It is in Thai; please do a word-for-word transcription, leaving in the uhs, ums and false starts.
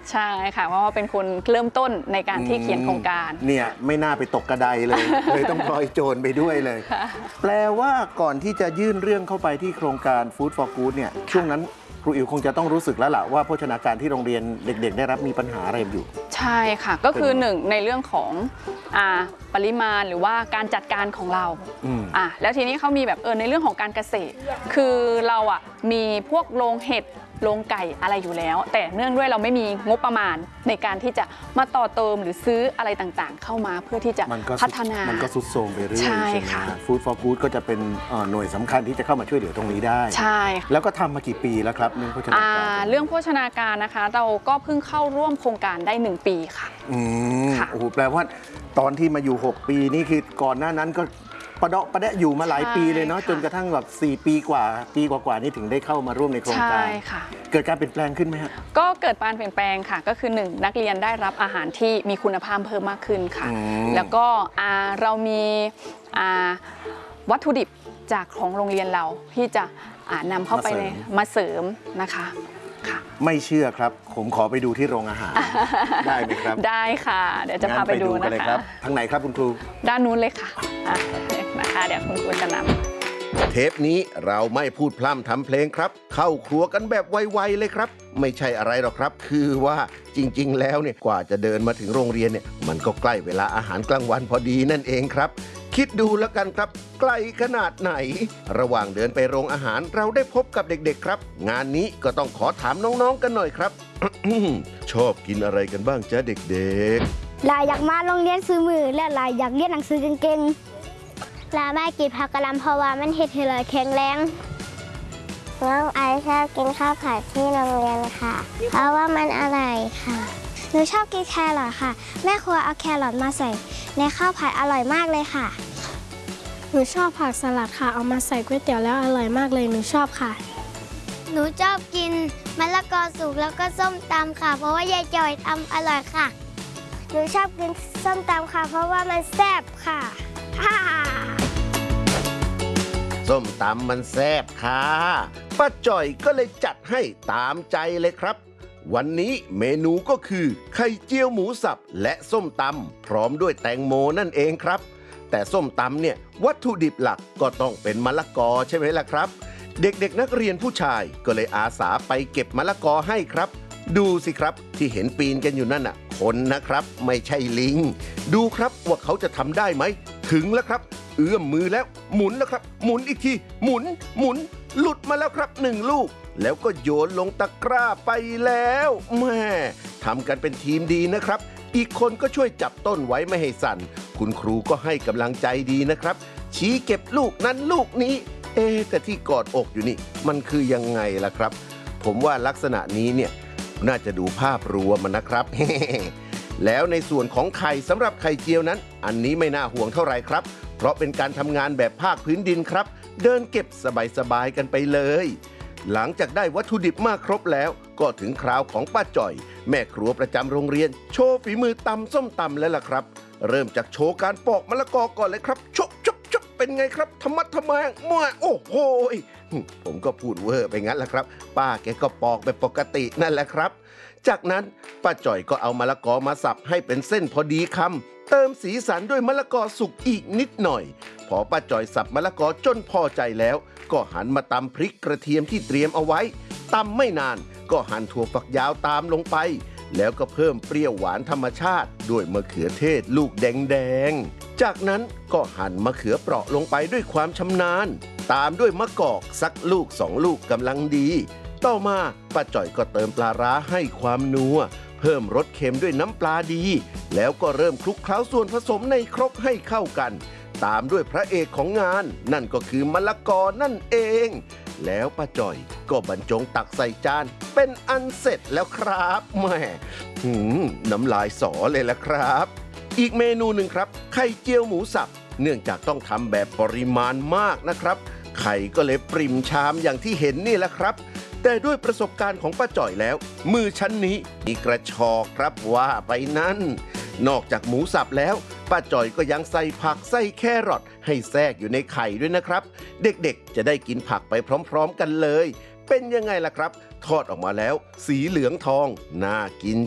ใช่ค่ะเพราะว่าเป็นคนเริ่มต้นในการที่เขียนโครงการเนี่ยไม่น่าไปตกกระไดเลยเลยต้องพลอยโจรไปด้วยเลยแปลว่าก่อนที่จะยื่นเรื่องเข้าไปที่โครงการ Food for Good เนี่ยช่วงนั้นครูอิ๋วคงจะต้องรู้สึกแล้วล่ะว่าโภชนาการที่โรงเรียนเด็กๆได้รับมีปัญหาอะไรอยู่ใช่ค่ะก็คือหนึ่งในเรื่องของอ่าปริมาณหรือว่าการจัดการของเราอ่าแล้วทีนี้เขามีแบบเออในเรื่องของการเกษตรคือเราอ่ะมีพวกโรงเห็ดโรงไก่อะไรอยู่แล้วแต่เนื่องด้วยเราไม่มีงบประมาณในการที่จะมาต่อเติมหรือซื้ออะไรต่างๆเข้ามาเพื่อที่จะพัฒนามันก็สุดโทรมไปเรื่อยใช่ค่ะ Food for Good ก็จะเป็นหน่วยสำคัญที่จะเข้ามาช่วยเหลือตรงนี้ได้ใช่แล้วก็ทำมากี่ปีแล้วครับเรื่องโภชนาการเรื่องโภชนาการนะคะเราก็เพิ่งเข้าร่วมโครงการได้หนึ่งปีค่ะอืมโอ้โหแปลว่าตอนที่มาอยู่หกปีนี่คือก่อนหน้านั้นก็ประเดาะประแดะอยู่มาหลายปีเลยเนาะจนกระทั่งแบบสี่ปีกว่าปีกว่าๆนี่ถึงได้เข้ามาร่วมในโครงการเกิดการเปลี่ยนแปลงขึ้นไหมฮะก็เกิดการเปลี่ยนแปลงค่ะก็คือหนึ่งนักเรียนได้รับอาหารที่มีคุณภาพเพิ่มมากขึ้นค่ะแล้วก็เรามีวัตถุดิบจากของโรงเรียนเราที่จะนำเข้าไปในมาเสริมนะคะไม่เชื่อครับผมขอไปดูที่โรงอาหารได้ไหมครับได้ค่ะเดี๋ยวจะพาไปดูนะคะทางไหนครับคุณครูด้านนู้นเลยค่ะนะคะเดี๋ยวคุณครูจะนำเทปนี้เราไม่พูดพร่ำทำเพลงครับเข้าครัวกันแบบไวๆเลยครับไม่ใช่อะไรหรอกครับคือว่าจริงๆแล้วเนี่ยกว่าจะเดินมาถึงโรงเรียนเนี่ยมันก็ใกล้เวลาอาหารกลางวันพอดีนั่นเองครับคิดดูแล้วกันครับไกลขนาดไหนระหว่างเดินไปโรงอาหารเราได้พบกับเด็กๆครับงานนี้ก็ต้องขอถามน้องๆกันหน่อยครับ ชอบกินอะไรกันบ้างจ๊ะเด็กๆลายอยากมาโรงเรียนซื้อมือและลายอยากเรียนหนังสือเก่งๆลาแม่กินผักกะหล่ำเพราะว่ามันเฮ็ดให้เราแข็งแรงน้องไอชอบกินข้าวผัดที่โรงเรียนค่ะเพราะว่ามันอร่อยค่ะหนูชอบกินแครอทค่ะแม่ครัวเอาแครอทมาใส่ในข้าวผัดอร่อยมากเลยค่ะหนูชอบผักสลัดค่ะเอามาใส่ก๋วยเตี๋ยวแล้วอร่อยมากเลยหนูชอบค่ะหนูชอบกินมะละกอสุกแล้วก็ส้มตำค่ะเพราะว่ายายจอยทำอร่อยค่ะหนูชอบกินส้มตำค่ะเพราะว่ามันแซ่บค่ะส้มตำมันแซ่บค่ะป้าจ่อยก็เลยจัดให้ตามใจเลยครับวันนี้เมนูก็คือไข่เจียวหมูสับและส้มตำพร้อมด้วยแตงโมนั่นเองครับแต่ส้มตำเนี่ยวัตถุดิบหลักก็ต้องเป็นมะละกอใช่ไหมล่ะครับเด็กๆนักเรียนผู้ชายก็เลยอาสาไปเก็บมะละกอให้ครับดูสิครับที่เห็นปีนกันอยู่นั่นน่ะคนนะครับไม่ใช่ลิงดูครับว่าเขาจะทำได้ไหมถึงแล้วครับเอื้อมมือแล้วหมุนแล้วครับหมุนอีกทีหมุนหมุนหลุดมาแล้วครับหนึ่งลูกแล้วก็โยนลงตะกร้าไปแล้วแม่ทำกันเป็นทีมดีนะครับอีกคนก็ช่วยจับต้นไว้ไม่ให้สั่นคุณครูก็ให้กำลังใจดีนะครับชี้เก็บลูกนั้นลูกนี้เอ๊แต่ที่กอดอกอยู่นี่มันคือยังไงล่ะครับผมว่าลักษณะนี้เนี่ยน่าจะดูภาพรวมมันนะครับ แล้วในส่วนของไข่สำหรับไข่เจียวนั้นอันนี้ไม่น่าห่วงเท่าไหร่ครับเพราะเป็นการทำงานแบบภาคพื้นดินครับเดินเก็บสบายๆกันไปเลยหลังจากได้วัตถุดิบมาครบแล้วก็ถึงคราวของป้าจ่อยแม่ครัวประจำโรงเรียนโชว์ฝีมือตำส้มตำแล้วล่ะครับเริ่มจากโชว์การปอกมะละกอก่อนเลยครับชบชบชบเป็นไงครับธรรมะธรรแมงมั่วโอ้โหผมก็พูดเวอร์ไปงั้นแหละครับป้าแกก็ปอกแบบปกตินั่นแหละครับจากนั้นป้าจ่อยก็เอามะละกอมาสับให้เป็นเส้นพอดีคำเติมสีสันด้วยมะละกอสุกอีกนิดหน่อยพอป้าจ่อยสับมะละกอจนพอใจแล้วก็หันมาตำพริกกระเทียมที่เตรียมเอาไว้ตำไม่นานก็หั่นถั่วฝักยาวตามลงไปแล้วก็เพิ่มเปรี้ยวหวานธรรมชาติด้วยมะเขือเทศลูกแดงๆจากนั้นก็หั่นมะเขือเปราะลงไปด้วยความชำนาญตามด้วยมะกอกสักลูกสองลูกกำลังดีต่อมาป้าจ่อยก็เติมปลาร้าให้ความนัวเพิ่มรสเค็มด้วยน้ำปลาดีแล้วก็เริ่มคลุกเคล้าส่วนผสมในครกให้เข้ากันตามด้วยพระเอกของงานนั่นก็คือมะละกอนั่นเองแล้วป้าจ่อยก็บรรจงตักใส่จานเป็นอันเสร็จแล้วครับแม่หืมน้ำลายสอเลยละครับอีกเมนูหนึ่งครับไข่เจียวหมูสับเนื่องจากต้องทำแบบปริมาณมากนะครับไข่ก็เลยปริ่มชามอย่างที่เห็นนี่แหละครับแต่ด้วยประสบการณ์ของป้าจ่อยแล้วมือชั้นนี้มีกระชอกครับว่าไปนั่นนอกจากหมูสับแล้วป้าจ่อยก็ยังใส่ผักใส่แครอทให้แทรกอยู่ในไข่ด้วยนะครับเด็กๆจะได้กินผักไปพร้อมๆกันเลยเป็นยังไงล่ะครับทอดออกมาแล้วสีเหลืองทองน่ากิน